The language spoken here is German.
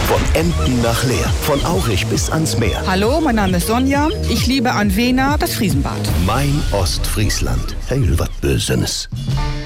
Von Emden nach Leer, von Aurich bis ans Meer. Hallo, mein Name ist Sonja. Ich liebe an Wena das Friesenbad. Mein Ostfriesland. Heil wat Bösenes.